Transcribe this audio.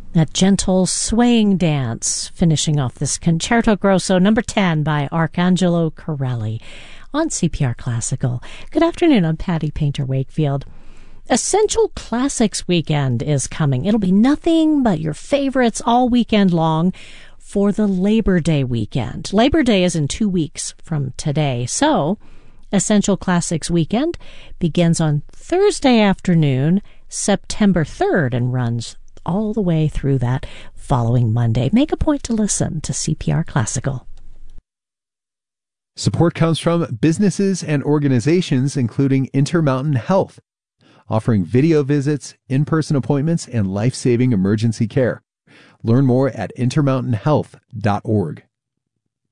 That gentle swaying dance, finishing off this Concerto Grosso number 10 by Arcangelo Corelli on CPR Classical. Good afternoon, I'm Patty Painter Wakefield. Essential Classics Weekend is coming. It'll be nothing but your favorites all weekend long for the Labor Day weekend. Labor Day is in 2 weeks from today, so Essential Classics Weekend begins on Thursday afternoon, September 3rd, and runs all the way through that following Monday. Make a point to listen to CPR Classical. Support comes from businesses and organizations including Intermountain Health, offering video visits, in-person appointments, and life-saving emergency care. Learn more at intermountainhealth.org.